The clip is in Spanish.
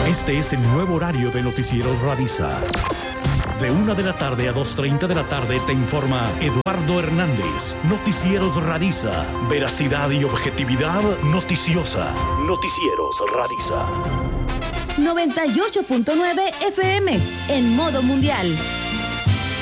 Este es el nuevo horario de Noticieros Radisa. De 1 de la tarde a 2:30 de la tarde te informa Eduardo Hernández. Noticieros Radisa. Veracidad y objetividad noticiosa. Noticieros Radisa. 98.9 FM en modo mundial.